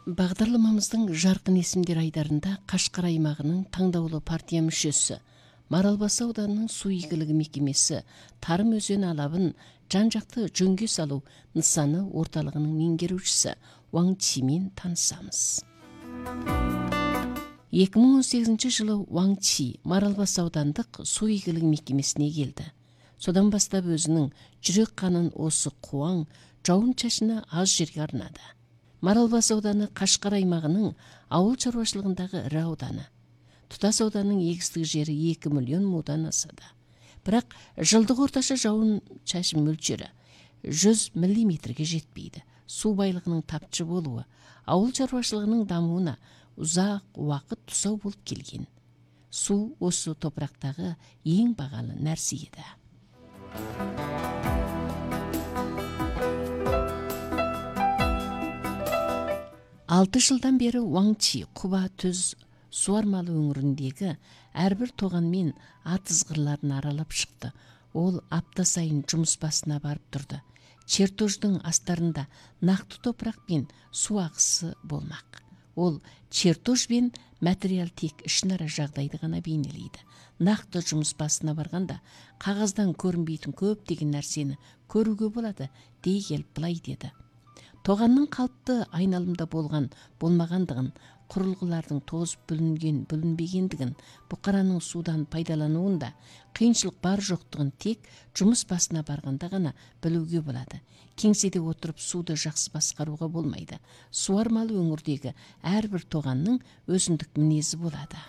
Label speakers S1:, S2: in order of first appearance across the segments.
S1: Бағдарламамыздың жарқын есімдер айдарында Қашқар аймағының таңдаулы партия мүшесі, Маралбасы ауданының су игілігі мекемесі Тарым өзен алабын жан-жақты жөнге салу нысаны орталығының меңгерушісі Уаң Чимен танысамыз. 2018 жылы Уаң Чи Маралбасы аудандық су игілігі мекемесіне келді. Содан бастап өзінің жүрек қанын осы қуаң жауын-шашыны аз жерге арнады. Маралбасы ауданы Қашқар аймағының ауыл шаруашылығындағы ірі ауданы. Тұтас ауданның егістік жері 2 миллион мудан асады. Бірақ жылдық орташа жауын-шашын мөлшері 100 миллиметрге жетпейді. Су байлығының тапшы болуы ауыл шаруашылығының дамуына ұзақ уақыт тұсау болып келген. Су осы топырақтағы ең бағалы нәрсе еді. 6 жылдан бері Уаң Чи Құба Түз суармалы өңіріндегі әрбір тоғанмен атызғырларын аралап шықты. Ол апта сайын жұмыс басына барып тұрды. Чертождың астарында нақты топырақ пен су ағысы болмақ. Ол чертож бен материал тек ішінара жағдайды ғана бейнелейді. Нақты жұмыс басына барғанда қағаздан көрінбейтін көптеген нәрсені көруге болады, дей келіп былай деді. Тоғанның қалыпты айналымда болмағандығын, құрылғылардың тозып бүлінбегендігін, бұқараның судан пайдалануында қиыншылық бар жоқтығын тек жұмыс басына барғанда ғана білуге болады. Кеңседе отырып суды жақсы басқаруға болмайды. Суармалы өңірдегі әрбір тоғанның өзіндік мінезі болады.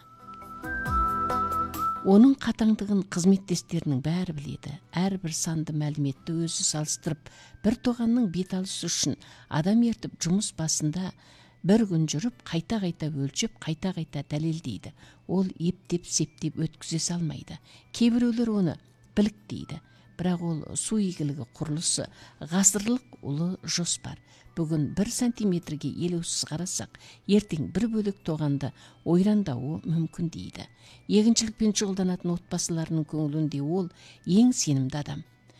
S1: Оның қатаңдығын қызметтестерінің бәрі біледі. Әрбір санды мәліметті өзі салыстырып, бір тоғанның беталысы үшін адам ертіп жұмыс басында бір күн жүріп, қайта-қайта өлшеп, қайта-қайта дәлелдейді. Ол ептеп-септеп өткізе салмайды. Кейбіреулер оны білік дейді. Бірақ ол су игілігі құрылысы ғасырлық ұлы жоспар. Бүгін 1 сантиметрге елеусіз қарасақ, ертең бір бөлек тоғанды ойрандауы мүмкін дейді. Егіншілікпен шұғылданатын отбасыларының көңілінде ол ең сенімді адам.